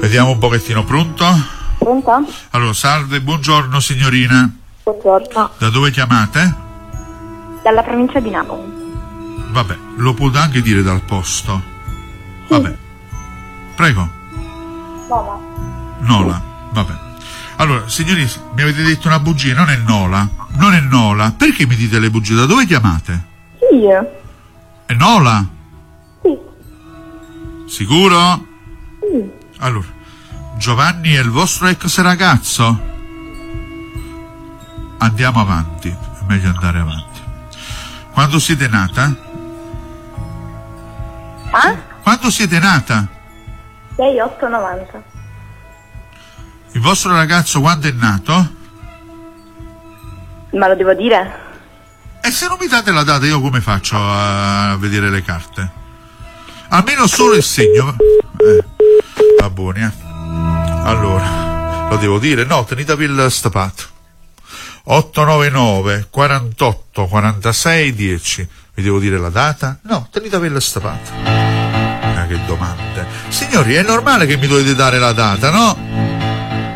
Vediamo un pochettino, pronto? Pronto? Allora, salve, buongiorno signorina. Buongiorno. Da dove chiamate? Dalla provincia di Napoli. Vabbè, lo può anche dire dal posto. Vabbè. Prego. Nola. Nola, vabbè. Allora, signorina, mi avete detto una bugia, non è Nola. Non è Nola. Perché mi dite le bugie? Da dove chiamate? Sì. È Nola? Sì. Sicuro? Sì. Allora, Giovanni è il vostro ex ragazzo? Andiamo avanti, è meglio andare avanti. Quando siete nata? Ah? Quando siete nata? 6890. Il vostro ragazzo quando è nato? Ma lo devo dire? E se non mi date la data io come faccio a vedere le carte? Almeno solo il segno. Va buoni, Allora, lo devo dire? No, tenetevi il stapato. 899 48 46 10. Vi devo dire la data? No, tenetevi il stapato. Che domande. Signori, è normale che mi dovete dare la data, no?